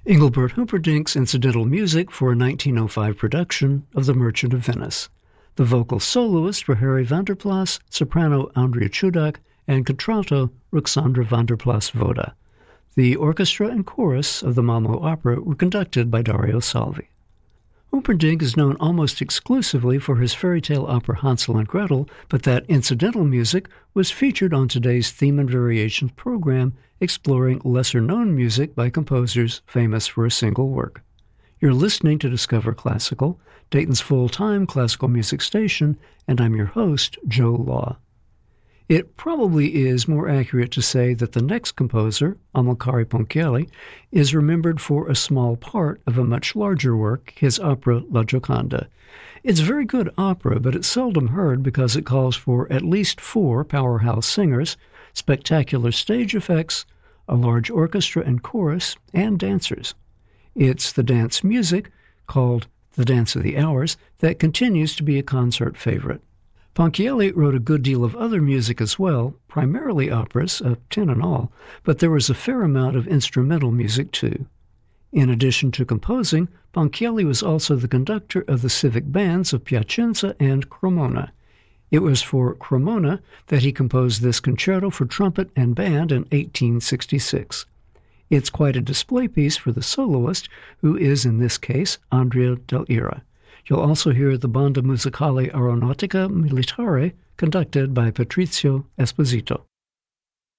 Engelbert Humperdinck's incidental music for a 1905 production of The Merchant of Venice. The vocal soloists were Harry van der Plas, soprano Andrea Chudak, and contralto Ruxandra van der Plas-Voda. The orchestra and chorus of the Malmö Opera were conducted by Dario Salvi. Humperdinck is known almost exclusively for his fairy tale opera Hansel and Gretel, but that incidental music was featured on today's Theme and Variations program, exploring lesser-known music by composers famous for a single work. You're listening to Discover Classical, Dayton's full-time classical music station, and I'm your host, Joe Law. It probably is more accurate to say that the next composer, Amilcare Ponchielli, is remembered for a small part of a much larger work, his opera La Gioconda. It's very good opera, but it's seldom heard because it calls for at least 4 powerhouse singers, spectacular stage effects, a large orchestra and chorus, and dancers. It's the dance music, called The Dance of the Hours, that continues to be a concert favorite. Ponchielli wrote a good deal of other music as well, primarily operas, 10 in all, but there was a fair amount of instrumental music too. In addition to composing, Ponchielli was also the conductor of the civic bands of Piacenza and Cremona. It was for Cremona that he composed this concerto for trumpet and band in 1866. It's quite a display piece for the soloist, who is in this case Andrea Del Ira. You'll also hear the Banda Musicale Aeronautica Militare, conducted by Patrizio Esposito.